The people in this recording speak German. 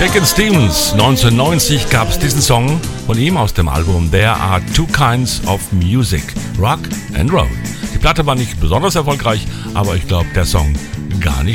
Shakin' Stevens, 1990 gab es diesen Song von ihm aus dem Album There Are Two Kinds of Music, Rock and Roll. Die Platte war nicht besonders erfolgreich, aber ich glaube, der Song gar nicht